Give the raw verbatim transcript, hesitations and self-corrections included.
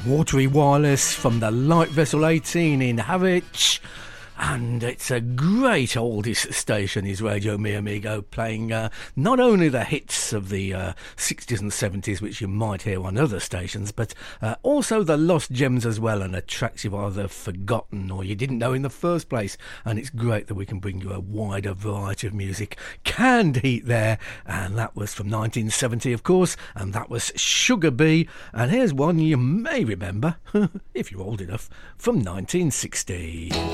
Watery Wireless from the Light Vessel eighteen in Harwich. And it's a great oldies station, is Radio Mi Amigo, playing uh, not only the hits of the uh, sixties and seventies, which you might hear on other stations, but uh, also the lost gems as well, and the tracks you've either forgotten or you didn't know in the first place. And it's great that we can bring you a wider variety of music. Canned Heat there, and that was from nineteen seventy, of course, and that was Sugar Bee. And here's one you may remember, if you're old enough, from nineteen sixty.